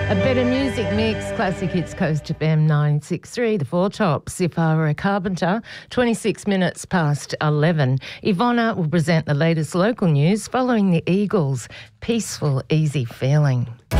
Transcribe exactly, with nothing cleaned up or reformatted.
A better music mix, classic hits, Coast F M nine six three, the Four Tops. If I Were a Carpenter, twenty-six minutes past eleven. Ivona will present the latest local news following the Eagles' peaceful, easy feeling.